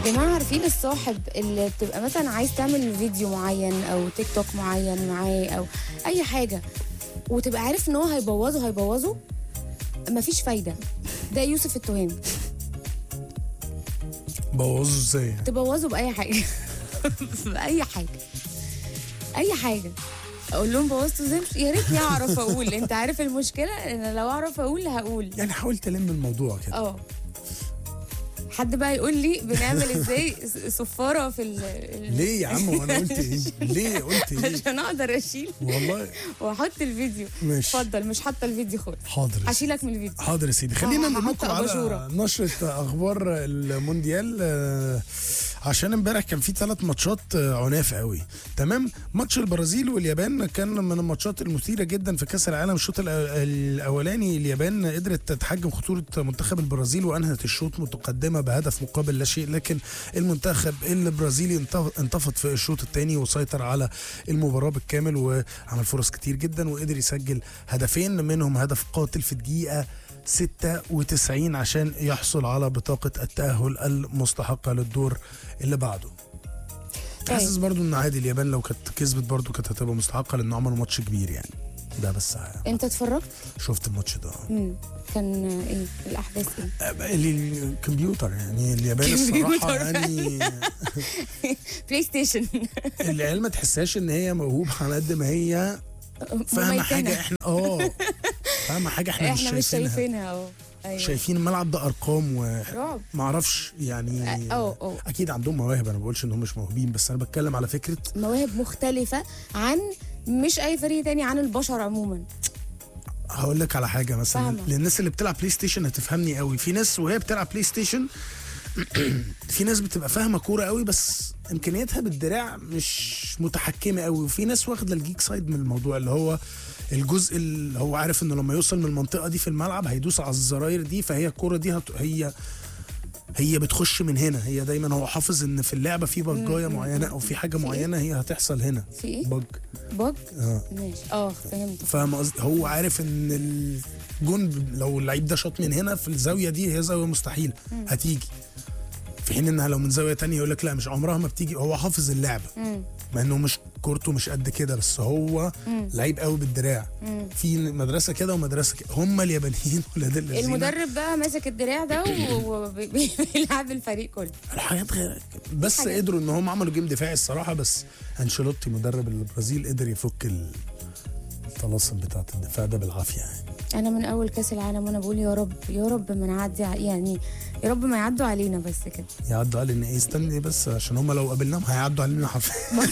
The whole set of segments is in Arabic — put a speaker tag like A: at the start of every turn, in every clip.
A: جماعة عارفين الصاحب اللي بتبقى مثلا عايز تعمل فيديو معين او تيك توك معين معاه او اي حاجة، وتبقى عارف ان هو هيبوظه مفيش فايدة. ده يوسف التهامي.
B: بوظه ازاي؟
A: تبوظه بأي حاجة. بأي حاجة، أي حاجة. أقول لهم بوظته ازاي؟ يا ريتني أعرف أقول. أنت عارف المشكلة إن لو أعرف أقول هقول.
B: يعني حاول تلم الموضوع كده.
A: حد بقى يقول لي بنعمل ازاي صفاره في
B: ليه يا عم وانا قلت ايه؟ ليه قلت ايه؟
A: عشان اقدر اشيل
B: والله
A: واحط الفيديو.
B: ماشي.
A: اتفضل. مش حاطه الفيديو خالص.
B: حاضر
A: هشيلك من الفيديو.
B: حاضر يا سيدي. خلينا نقول لكم على
A: أباجورة.
B: نشرة اخبار المونديال. عشان امبارح كان في 3 ماتشات عناف قوي. تمام. ماتش البرازيل واليابان كان من الماتشات المثيرة جدا في كأس العالم. الشوط الاولاني اليابان قدرت تتحجم خطورة منتخب البرازيل وانهت الشوط متقدمة بهدف مقابل لا شيء، لكن المنتخب البرازيلي انتفض في الشوط الثاني وسيطر على المباراة بالكامل وعمل فرص كتير جدا وقدر يسجل هدفين، منهم هدف قاتل في الدقيقة 96 عشان يحصل على بطاقة التأهل المستحقة للدور اللي بعده. حاسس برضو ان عادي اليابان لو كانت كسبت برضو كانت هتبقى مستحقة لانه عملوا ماتش كبير يعني. ده بس
A: انت اتفرجت؟
B: شفت الماتش ده.
A: كان ايه الاحداث ايه؟
B: الكمبيوتر يعني اليابان الصراحة يعني
A: بلاي ستيشن.
B: العيال ما تحسهاش ان هي موهوبة على قد ما هي فاهمة حاجة احنا فاهمة حاجة احنا مش شايفينها.
A: أيوة.
B: شايفين الملعب ده ارقام
A: رعب.
B: ما اعرفش يعني. اكيد عندهم مواهب، انا ما بقولش انهم مش موهوبين، بس انا بتكلم على فكره
A: مواهب مختلفه عن مش اي فريق تاني، عن البشر عموما.
B: هقول لك على حاجه مثلا فهمة. للناس اللي بتلعب بلاي ستيشن هتفهمني قوي. في ناس وهي بتلعب بلاي ستيشن في ناس بتبقى فاهمه كوره قوي بس امكانياتها بالدراع مش متحكمه قوي، وفي ناس واخده الجيك سايد من الموضوع اللي هو الجزء اللي هو عارف انه لما يوصل من المنطقه دي في الملعب هيدوس على الزراير دي، فهي الكوره دي هي بتخش من هنا. هي دايما هو حافظ ان في اللعبه في بجايه معينه او في حاجه معينه هي هتحصل هنا.
A: في ايه؟
B: بج
A: ماشي. فهمت.
B: فاهم قصدي. هو عارف ان الجون لو اللعيب ده شاط من هنا في الزاويه دي هي زاويه مستحيل هتيجي، في حين انها لو من زاويه تانية يقول لك لا مش عمرها ما بتيجي. هو حافظ اللعبه مع انه مش كورته مش قد كده، بس هو لعيب قوي بالدراع. في مدرسه كده ومدرسه كده. هم اليابانيين ولاد الذين
A: المدرب بقى ماسك الدراع ده وبيلعب الفريق كله.
B: الحاجات غير بس قدروا ان هم عملوا جيم دفاعي الصراحه. بس انشيلوتي مدرب البرازيل قدر يفك الطلاسم بتاعت الدفاع ده بالعافيه يعني.
A: انا من اول كاس العالم وانا بقول يا رب يا رب ما نعدي يعني، يا رب ما يعدوا علينا بس كده.
B: يعدوا علينا ايه؟ استني بس عشان هم لو قابلناهم هيعدوا علينا حرفيا.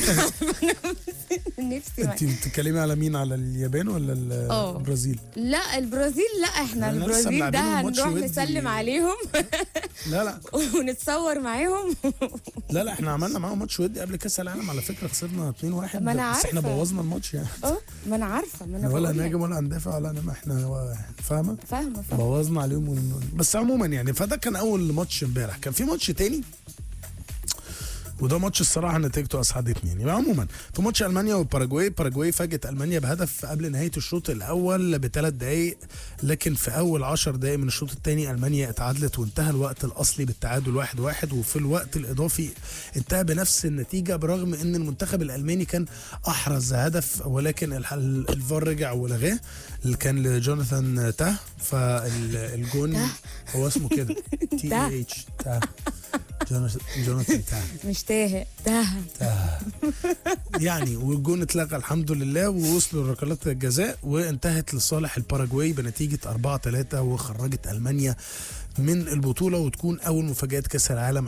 A: نفسي.
B: انت بتتكلمي على مين؟ على اليابان ولا البرازيل؟
A: لا البرازيل. لا احنا البرازيل ده هنروح نسلم عليهم.
B: لا
A: ونتصور معاهم.
B: لا احنا عملنا معاهم ماتش ودي قبل كاس العالم على فكره، خسرنا 2-1 بس احنا بوظنا الماتش يعني.
A: ما انا عارفه. ما انا
B: ولا ناجم ولا هندافع ولا انا، احنا فاهمه
A: فاهمه
B: بوظنا عليهم بس عموما يعني. فده كان اول ماتش امبارح. كان في ماتش تاني وده ماتش الصراحه نتيجته اسعدتني يعني. عموما في ماتش المانيا والباراجواي، باراجواي فاجت المانيا بهدف قبل نهايه الشوط الاول ب3 دقائق، لكن في اول 10 دقائق من الشوط الثاني المانيا اتعادلت وانتهى الوقت الاصلي بالتعادل 1-1. وفي الوقت الاضافي انتهى بنفس النتيجه برغم ان المنتخب الالماني كان احرز هدف، ولكن الفار رجع ولغاه اللي كان لجوناثان تاه. فالجون هو اسمه كده TAH تاه. جوناثان تاه
A: مش تاه
B: يعني. والجون اتلغى الحمد لله ووصلوا لركلات الجزاء وانتهت لصالح الباراجواي بنتيجة 4-3 وخرجت ألمانيا من البطولة وتكون أول مفاجآت كأس العالم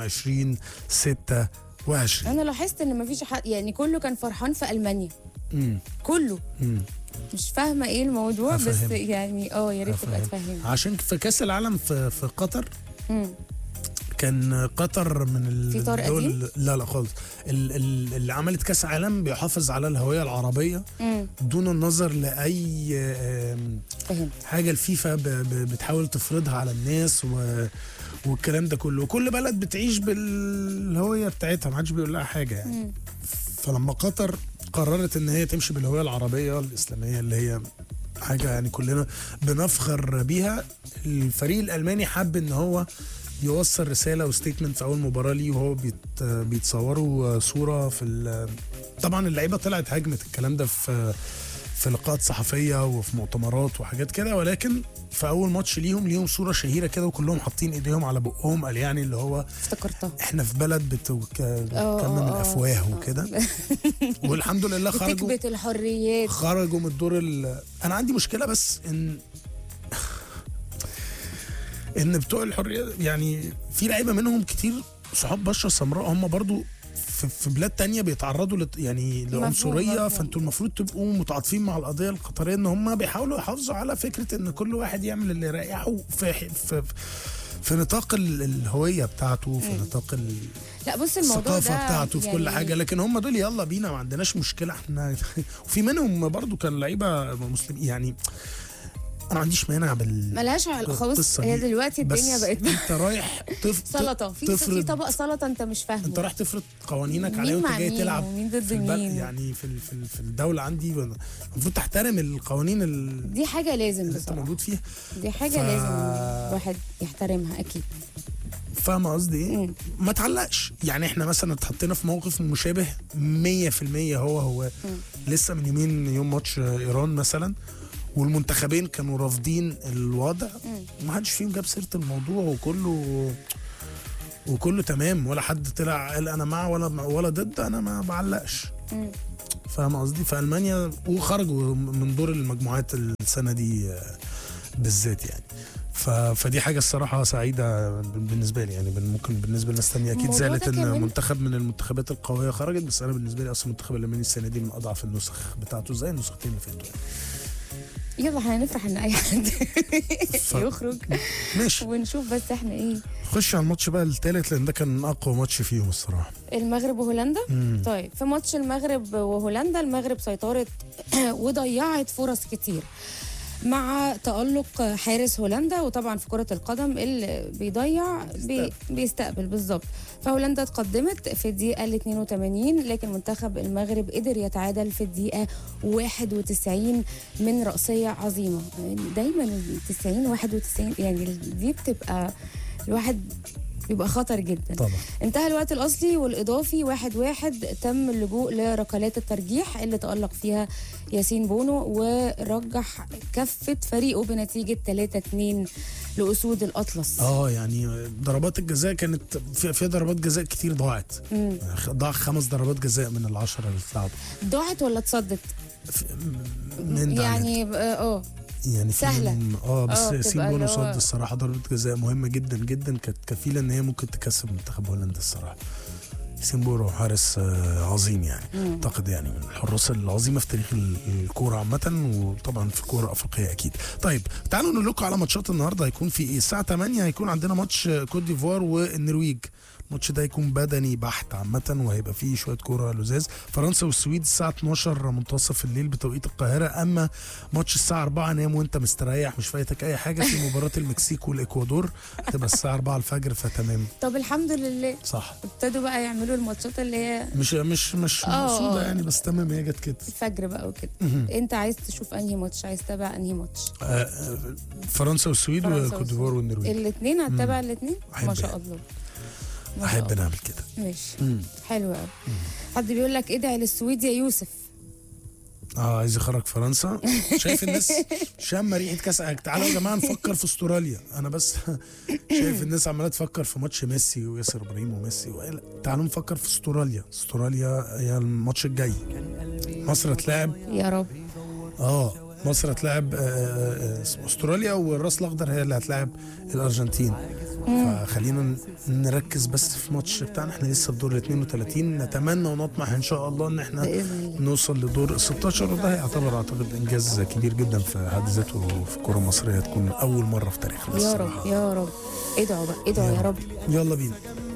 B: 2026.
A: أنا لاحظت إن مفيش حد يعني كله كان فرحان في ألمانيا. كله. مش فاهمة ايه الموضوع بس يعني يا ريت تبقى تفهمني.
B: عشان في كأس العالم في قطر كان قطر من الدول لا خالص اللي عملت كاس عالم بيحافظ على الهويه العربيه دون النظر لاي حاجه الفيفا بتحاول تفرضها على الناس والكلام ده كله. وكل بلد بتعيش بالهويه بتاعتها، ما حدش بيقول لها حاجه يعني. فلما قطر قررت ان هي تمشي بالهويه العربيه الاسلاميه اللي هي حاجه يعني كلنا بنفخر بيها، الفريق الالماني حب ان هو بيوصل رساله وستيتمنت في اول مباراه ليه، وهو بيتصوروا صوره طبعا اللعيبه طلعت هاجمت الكلام ده في لقاءات صحفيه وفي مؤتمرات وحاجات كده، ولكن في اول ماتش ليهم صوره شهيره كده وكلهم حاطين ايديهم على بقهم، قال يعني اللي هو
A: افتكرتها
B: احنا في بلد بتكمم الافواه وكده. والحمد لله
A: بتكبت الحريات،
B: خرجوا من الدور انا عندي مشكله بس ان بتوع الحريه يعني في لعيبه منهم كتير صحاب بشره سمراء، هم برضو في بلاد تانية بيتعرضوا يعني لعنصريه، فانتوا المفروض تبقوا متعاطفين مع القضيه القطريه، ان هم بيحاولوا يحافظوا على فكره ان كل واحد يعمل اللي يريحه في نطاق الهويه بتاعته، في نطاق
A: لا بص الموضوع
B: الثقافه بتاعته في كل حاجه، لكن هم دول يلا بينا ما عندناش مشكله احنا. وفي منهم برضو كان لعيبه مسلمين يعني، انا ما عنديش مانع
A: ملهاش خالص. هي دلوقتي الدنيا بقت
B: انت رايح
A: سلطه في طبق سلطه انت مش فاهمه،
B: انت رايح تفرض قوانينك عليه وانت جاي تلعب
A: مين ضد مين
B: يعني في الدوله عندي المفروض تحترم القوانين
A: دي حاجه لازم
B: اللي انت موجود فيها، دي
A: حاجه لازم الواحد يحترمها اكيد.
B: فاهمه قصدي ايه؟ ما تعلقش يعني، احنا مثلا اتحطينا في موقف مشابه 100%، هو لسه من يوم ماتش ايران مثلا، والمنتخبين كانوا رافضين الوضع وما حدش فيهم جاب سيره الموضوع، وكله تمام، ولا حد طلع قال انا مع ولا ضد، انا ما بعلقش. فاهم قصدي؟ في المانيا وخرجوا من دور المجموعات السنه دي بالذات يعني. فدي حاجه الصراحه سعيده بالنسبه لي يعني، ممكن بالنسبه لناس ثانيه اكيد زعلت ان منتخب من المنتخبات القويه خرجت، بس انا بالنسبه لي اصلا المنتخب الالماني السنه دي من اضعف النسخ بتاعته زي النسختين اللي فاتوا يعني.
A: يلا هنفرح ان اي حد يخرج
B: ماشي،
A: ونشوف بس احنا ايه.
B: خش على الماتش بقى الثالث لان ده كان اقوى ماتش فيهم الصراحه،
A: المغرب وهولندا. طيب في ماتش المغرب وهولندا، المغرب سيطرت وضيعت فرص كتير مع تألق حارس هولندا، وطبعا في كرة القدم اللي بيضيع بيستقبل بالظبط. فهولندا اتقدمت في الدقيقة 82، لكن منتخب المغرب قدر يتعادل في الدقيقة 91 من رأسية عظيمة. دايما 90 91 يعني دي بتبقى الواحد بيبقى خطر جدا
B: طبعا.
A: انتهى الوقت الأصلي والإضافي 1-1، تم اللجوء لركلات الترجيح اللي تألق فيها ياسين بونو ورجح كفة فريقه بنتيجة 3-2 لأسود الأطلس.
B: يعني ضربات الجزاء كانت في ضربات جزاء كتير ضاعت. ضاع 5 ضربات جزاء من ال10 اللي اتلعبوا.
A: ضاعت ولا اتصدت؟
B: من
A: يعني
B: يعني
A: سهله
B: بس ياسين بونو صد الصراحه ضربه جزاء مهمه جدا جدا، كانت كفيله ان هي ممكن تكسب منتخب هولندا الصراحه. ياسين بونو حارس عظيم يعني، اعتقد يعني من الحراس العظيمه في تاريخ الكوره عامه، وطبعا في الكوره الافريقيه اكيد. طيب تعالوا نقول لكم على ماتشات النهارده هيكون في ايه. الساعه 8 هيكون عندنا ماتش كوت ديفوار والنرويج، الماتش ده هيكون بدني بحت عامة، وهيبقى فيه شوية كورة لزاز. فرنسا والسويد الساعة 12 منتصف الليل بتوقيت القاهرة. أما ماتش الساعة 4 نام وأنت مستريح مش فايتك أي حاجة، في مباراة المكسيك والإكوادور هتبقى الساعة 4 الفجر، فتمام.
A: طب الحمد لله
B: صح،
A: ابتدوا بقى يعملوا الماتشات اللي هي
B: مش مقصودة يعني، بس تمام هي جت كده
A: الفجر بقى وكده. أنت عايز تشوف أنهي ماتش؟ عايز تتابع أنهي ماتش؟
B: فرنسا والسويد وكوت ديفوار والنرويج.
A: الاثنين هتتابع الاثنين؟ ما شاء الله،
B: احب نعمل كده.
A: ماشي حلو قوي. حد بيقول لك ادعي للسويد يا يوسف.
B: عايز يخرج فرنسا. شايف الناس شامه ريحه كاس. تعالوا يا جماعه نفكر في استراليا. انا بس شايف الناس عماله تفكر في ماتش ميسي وياسر ابراهيم وميسي تعالوا نفكر في استراليا هي الماتش الجاي. مصر هتلاعب
A: يا رب.
B: مصر هتلاعب استراليا، والراس الاخضر هي اللي هتلاعب الارجنتين. فخلينا نركز بس في الماتش بتاعنا، احنا لسه في دور 32. نتمنى ونطمح ان شاء الله ان احنا نوصل لدور 16، وده هيعتبر اعتقد انجاز كبير جدا في حد ذاته في الكره المصريه، تكون اول مره في تاريخنا.
A: يا رب يا رب. ادعوا بقى، ادعوا يا رب.
B: يلا بينا.